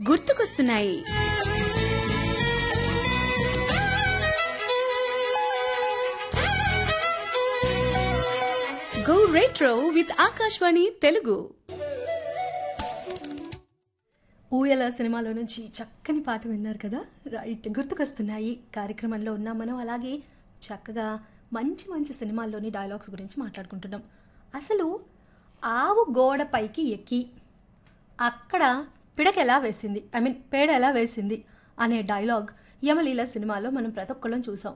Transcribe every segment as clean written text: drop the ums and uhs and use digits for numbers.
గుర్తుకొస్తున్నాయి. Go retro with Akashvani Telugu. ఊయల సినిమాలో నుంచి చక్కని పాట విన్నారు కదా. రైట్, గుర్తుకొస్తున్నాయి కార్యక్రమంలో ఉన్నాం మనం. అలాగే చక్కగా మంచి మంచి సినిమాల్లోని డైలాగ్స్ గురించి మాట్లాడుకుంటున్నాం. అసలు ఆవు గోడ పైకి ఎక్కి అక్కడ పిడక ఎలా వేసింది, పేడ ఎలా వేసింది అనే డైలాగ్ యమలీల సినిమాలో మనం ప్రతి ఒక్కళ్ళం చూసాం.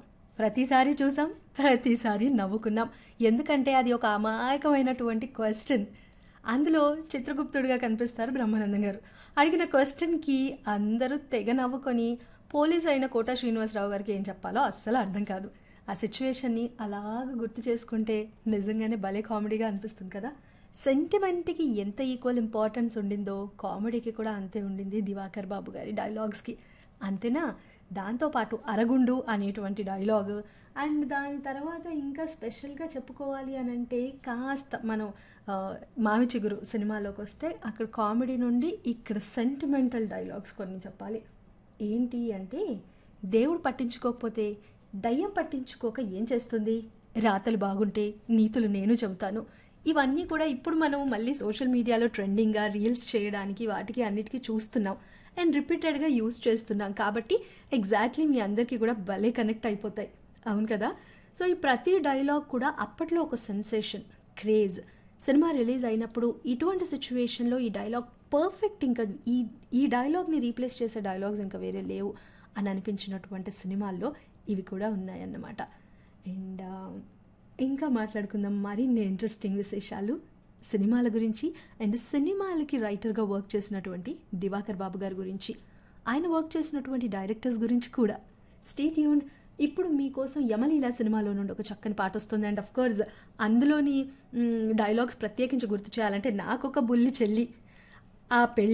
ప్రతిసారి నవ్వుకున్నాం. ఎందుకంటే అది ఒక అమాయకమైనటువంటి క్వశ్చన్. అందులో చిత్రగుప్తుడిగా కనిపిస్తారు బ్రహ్మానందం గారు. అడిగిన క్వశ్చన్కి అందరూ తెగ నవ్వుకొని పోలీస్ అయిన కోట శ్రీనివాసరావు గారికి ఏం చెప్పాలో అస్సలు అర్థం కాదు. ఆ సిచ్యువేషన్ని అలాగ గుర్తు చేసుకుంటే నిజంగానే భలే కామెడీగా అనిపిస్తుంది కదా. సెంటిమెంట్కి ఎంత ఈక్వల్ ఇంపార్టెన్స్ ఉండిందో కామెడీకి కూడా అంతే ఉండింది దివాకర్ బాబు గారి డైలాగ్స్కి. అంతేనా? దాంతోపాటు అరగుండు అనేటువంటి డైలాగ్, అండ్ దాని తర్వాత ఇంకా స్పెషల్గా చెప్పుకోవాలి అని అంటే కాస్త మనం మావి చిగురు సినిమాలోకి వస్తే అక్కడ కామెడీ నుండి ఇక్కడ సెంటిమెంటల్ డైలాగ్స్ కొన్ని చెప్పాలి. ఏంటి అంటే, దేవుడు పట్టించుకోకపోతే దయ్యం పట్టించుకోక ఏం చేస్తుంది, రాతలు బాగుంటే నీతులు నేను చెబుతాను. ఇవన్నీ కూడా ఇప్పుడు మనం మళ్ళీ సోషల్ మీడియాలో ట్రెండింగ్గా రీల్స్ చేయడానికి వాటికి అన్నిటికీ చూస్తున్నాం అండ్ రిపీటెడ్గా యూజ్ చేస్తున్నాం. కాబట్టి ఎగ్జాక్ట్లీ మీ అందరికీ కూడా భలే కనెక్ట్ అయిపోతాయి. అవును కదా. సో ఈ ప్రతి డైలాగ్ కూడా అప్పట్లో ఒక సెన్సేషన్, క్రేజ్. సినిమా రిలీజ్ అయినప్పుడు ఇటువంటి సిచ్యువేషన్లో ఈ డైలాగ్ పర్ఫెక్ట్, ఇంకా ఈ డైలాగ్ని రీప్లేస్ చేసే డైలాగ్స్ ఇంకా వేరే లేవు అని అనిపించినటువంటి సినిమాల్లో ఇవి కూడా ఉన్నాయన్నమాట. అండ్ ఇంకా మాట్లాడుకుందాం మరిన్ని ఇంట్రెస్టింగ్ విశేషాలు సినిమాల గురించి అండ్ సినిమాలకి రైటర్గా వర్క్ చేసినటువంటి దివాకర్ బాబు గారి గురించి, ఆయన వర్క్ చేసినటువంటి డైరెక్టర్స్ గురించి కూడా. Stay tuned. ఇప్పుడు మీకోసం యమలీల సినిమాలో నుండి ఒక చక్కని పాట వస్తుంది. అండ్ అఫ్కోర్స్ అందులోని డైలాగ్స్ ప్రత్యేకించి గుర్తు చేయాలంటే, నాకొక బుల్లి చెల్లి, ఆ పెళ్ళి